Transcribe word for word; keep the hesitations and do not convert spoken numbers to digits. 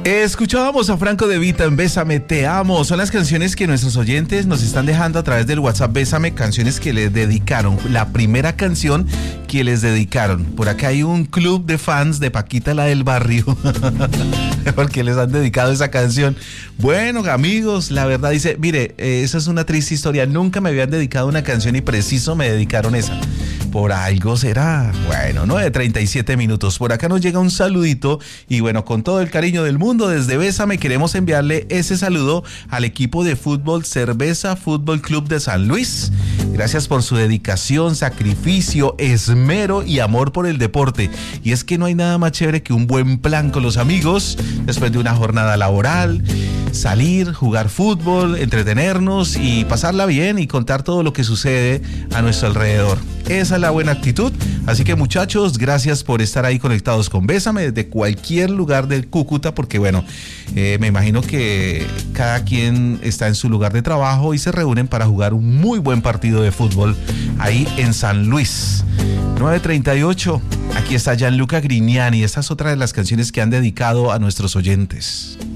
Escuchábamos a Franco De Vita en Bésame, Te Amo. Son las canciones que nuestros oyentes nos están dejando a través del WhatsApp Bésame, canciones que les dedicaron. La primera canción que les dedicaron. Por acá hay un club de fans de Paquita, la del barrio, porque les han dedicado esa canción. Bueno, amigos, la verdad dice, mire, eh, esa es una triste historia. Nunca me habían dedicado una canción y preciso me dedicaron esa. Por algo será. Bueno, nueve treinta y siete minutos. Por acá nos llega un saludito y bueno, con todo el cariño del mundo, desde Bésame queremos enviarle ese saludo al equipo de fútbol Cerveza Fútbol Club de San Luis. Gracias por su dedicación, sacrificio, esmero y amor por el deporte. Y es que no hay nada más chévere que un buen plan con los amigos después de una jornada laboral. Salir, jugar fútbol, entretenernos y pasarla bien y contar todo lo que sucede a nuestro alrededor. Esa es la buena actitud. Así que, muchachos, gracias por estar ahí conectados con Bésame desde cualquier lugar del Cúcuta, porque bueno, eh, me imagino que cada quien está en su lugar de trabajo y se reúnen para jugar un muy buen partido de fútbol ahí en San Luis. nueve treinta y ocho, aquí está Gianluca Grignani. Esta es otra de las canciones que han dedicado a nuestros oyentes.